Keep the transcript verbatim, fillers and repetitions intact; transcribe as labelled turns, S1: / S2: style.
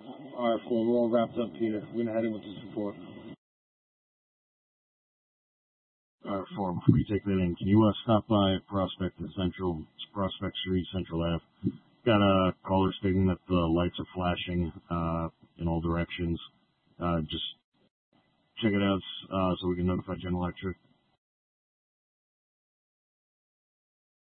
S1: All right, four. We're all wrapped up here. We're gonna head in with this report.
S2: All right, four. Before you take that in, can you uh, stop by Prospect and Central, Prospect Street, Central Ave? Got a caller stating that the lights are flashing uh, in all directions. Uh, just check it out uh, so we can notify General Electric.